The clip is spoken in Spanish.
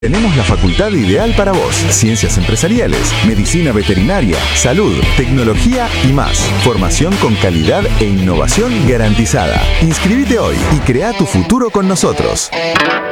Tenemos la facultad ideal para vos. Ciencias empresariales, medicina veterinaria, salud, tecnología y más. Formación con calidad e innovación garantizada. Inscríbete hoy y crea tu futuro con nosotros.